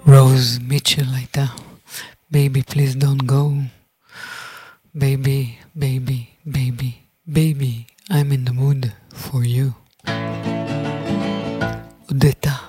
רוז מיטשל הייתה Baby please don't go Baby, baby, baby, baby I'm in the mood for you הודתה